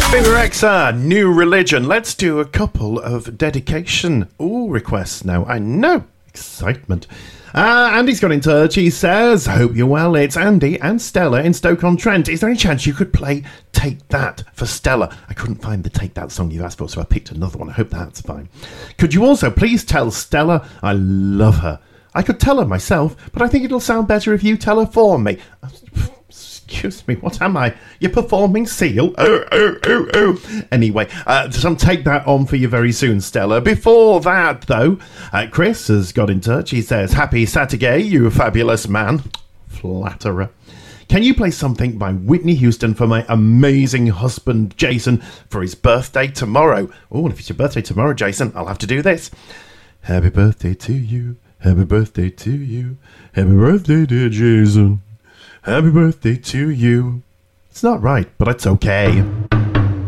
Bebe Rexha, New Religion. Let's do a couple of dedication requests now. I know. Excitement. Andy's got in touch. He says, hope you're well. It's Andy and Stella in Stoke-on-Trent. Is there any chance you could play Take That for Stella? I couldn't find the Take That song you asked for, so I picked another one. I hope that's fine. Could you also please tell Stella I love her? I could tell her myself, but I think it'll sound better if you tell her for me. Excuse me, what am I? You're performing Seal? Anyway, so take that on for you very soon, Stella. Before that, though, Chris has got in touch. He says, happy Saturday, you fabulous man. Flatterer. Can you play something by Whitney Houston for my amazing husband, Jason, for his birthday tomorrow? Oh, and if it's your birthday tomorrow, Jason, I'll have to do this. Happy birthday to you. Happy birthday to you. Happy birthday, dear Jason. Happy birthday to you. It's not right, but it's okay.